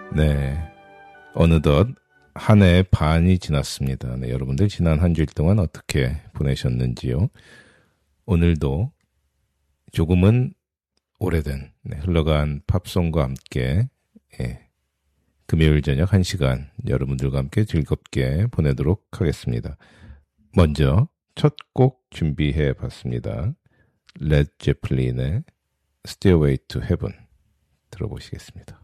네, 어느덧 한 해의 반이 지났습니다. 네, 여러분들 지난 한 주일 동안 어떻게 보내셨는지요? 오늘도 조금은 오래된 흘러간 팝송과 함께 금요일 저녁 1시간 여러분들과 함께 즐겁게 보내도록 하겠습니다. 먼저 첫 곡 준비해 봤습니다. 레드 제플린의 Stairway to Heaven 들어보시겠습니다.